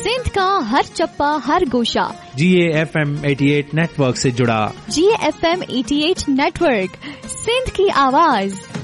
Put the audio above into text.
सिंध का हर चप्पा हर गोशा GAFM 88 network से जुड़ा। GAFM 88 नेटवर्क, सिंध की आवाज।